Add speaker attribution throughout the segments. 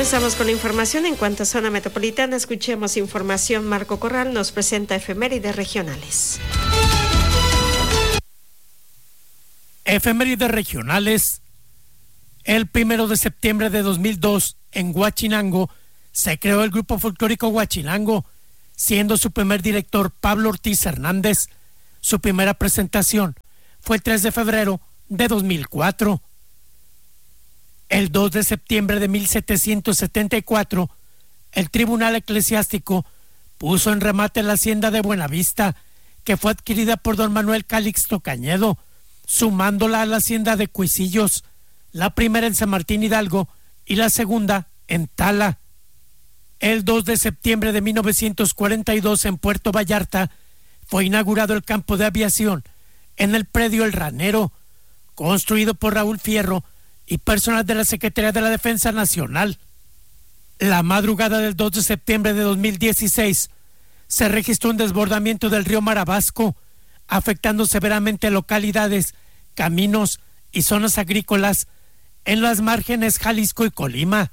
Speaker 1: Comenzamos con la información. En cuanto a zona metropolitana, escuchemos información. Marco Corral nos presenta efemérides regionales.
Speaker 2: Efemérides regionales. El 1 de septiembre de 2002, en Huachinango, se creó el grupo folclórico Huachinango, siendo su primer director Pablo Ortiz Hernández. Su primera presentación fue el 3 de febrero de 2004. El 2 de septiembre de 1774, el Tribunal Eclesiástico puso en remate la hacienda de Buenavista, que fue adquirida por don Manuel Calixto Cañedo, sumándola a la hacienda de Cuisillos, la primera en San Martín Hidalgo y la segunda en Tala. El 2 de septiembre de 1942, en Puerto Vallarta, fue inaugurado el campo de aviación en el predio El Ranero, construido por Raúl Fierro y personal de la Secretaría de la Defensa Nacional. La madrugada del 2 de septiembre de 2016 se registró un desbordamiento del río Marabasco, afectando severamente localidades, caminos y zonas agrícolas en las márgenes Jalisco y Colima.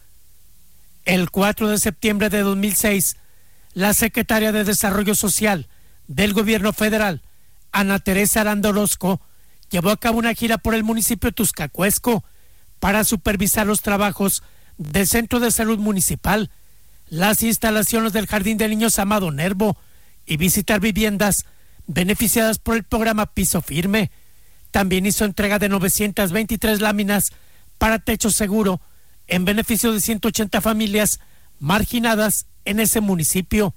Speaker 2: El 4 de septiembre de 2006, la secretaria de Desarrollo Social del Gobierno Federal, Ana Teresa Aranda Orozco, llevó a cabo una gira por el municipio de Tuzcacuesco para supervisar los trabajos del Centro de Salud Municipal, las instalaciones del Jardín de Niños Amado Nervo y visitar viviendas beneficiadas por el programa Piso Firme. También hizo entrega de 923 láminas para techo seguro en beneficio de 180 familias marginadas en ese municipio.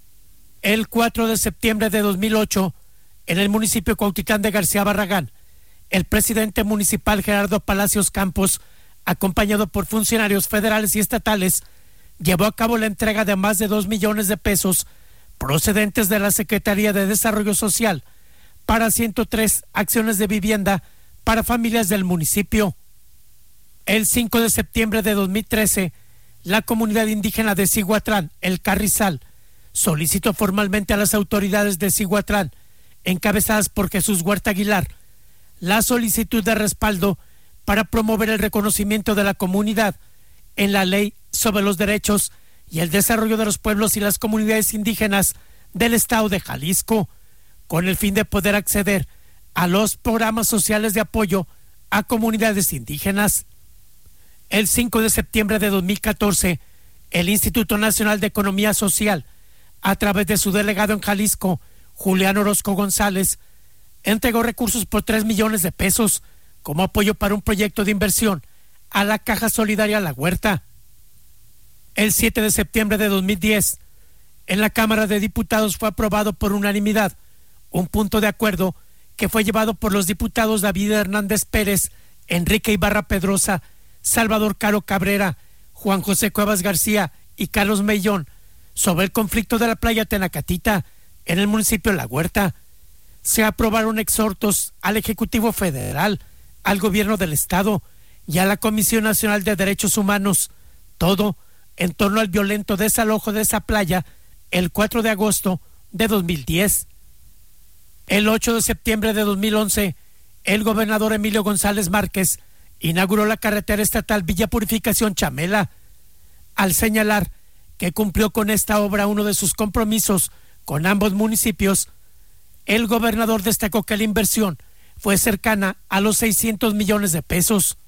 Speaker 2: El 4 de septiembre de 2008, en el municipio de Cuautitlán de García Barragán, el presidente municipal Gerardo Palacios Campos, acompañado por funcionarios federales y estatales, llevó a cabo la entrega de más de 2 millones de pesos procedentes de la Secretaría de Desarrollo Social para 103 acciones de vivienda para familias del municipio. El 5 de septiembre de 2013, la comunidad indígena de Cihuatlán, El Carrizal, solicitó formalmente a las autoridades de Cihuatlán, encabezadas por Jesús Huerta Aguilar, la solicitud de respaldo para promover el reconocimiento de la comunidad en la Ley sobre los Derechos y el Desarrollo de los Pueblos y las Comunidades Indígenas del Estado de Jalisco, con el fin de poder acceder a los programas sociales de apoyo a comunidades indígenas. El 5 de septiembre de 2014, el Instituto Nacional de Economía Social, a través de su delegado en Jalisco, Julián Orozco González, entregó recursos por 3 millones de pesos como apoyo para un proyecto de inversión a la Caja Solidaria La Huerta. El 7 de septiembre de 2010, en la Cámara de Diputados fue aprobado por unanimidad un punto de acuerdo que fue llevado por los diputados David Hernández Pérez, Enrique Ibarra Pedrosa, Salvador Caro Cabrera, Juan José Cuevas García y Carlos Mellón sobre el conflicto de la playa Tenacatita en el municipio de La Huerta. Se aprobaron exhortos al Ejecutivo Federal, al Gobierno del Estado y a la Comisión Nacional de Derechos Humanos, todo en torno al violento desalojo de esa playa el 4 de agosto de 2010. El 8 de septiembre de 2011, el gobernador Emilio González Márquez inauguró la carretera estatal Villa Purificación Chamela, al señalar que cumplió con esta obra uno de sus compromisos con ambos municipios. El gobernador destacó que la inversión fue cercana a los 600 millones de pesos.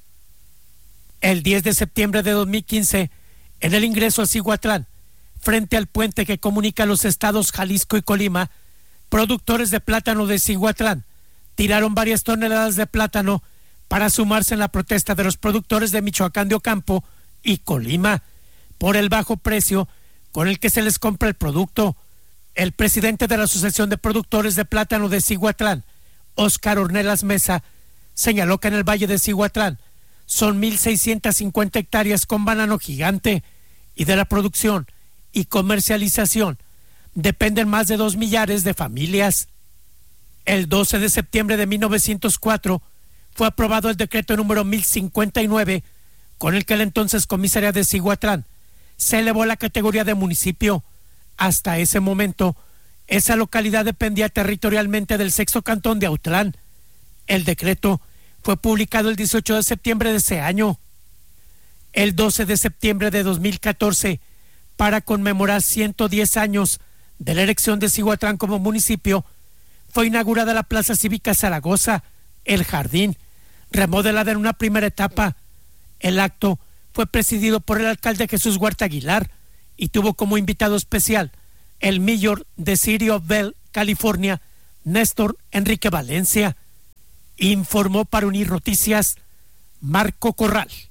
Speaker 2: El 10 de septiembre de 2015, en el ingreso a Cihuatlán, frente al puente que comunica los estados Jalisco y Colima, productores de plátano de Cihuatlán tiraron varias toneladas de plátano para sumarse en la protesta de los productores de Michoacán de Ocampo y Colima por el bajo precio con el que se les compra el producto. El presidente de la Asociación de Productores de Plátano de Cihuatlán, Óscar Ornelas Mesa, señaló que en el Valle de Cihuatlán son 1,650 hectáreas con banano gigante y de la producción y comercialización dependen más de 2 millares de familias. El 12 de septiembre de 1904 fue aprobado el decreto número 1059, con el que la entonces comisaría de Cihuatlán se elevó a la categoría de municipio. Hasta ese momento, esa localidad dependía territorialmente del sexto cantón de Autlán. El decreto fue publicado el 18 de septiembre de ese año. El 12 de septiembre de 2014, para conmemorar 110 años de la elección de Cihuatlán como municipio, fue inaugurada la Plaza Cívica Zaragoza, El Jardín, remodelada en una primera etapa. El acto fue presidido por el alcalde Jesús Huerta Aguilar y tuvo como invitado especial el mayor de City of Bell, California, Néstor Enrique Valencia. Informó para Unir Noticias Marco Corral.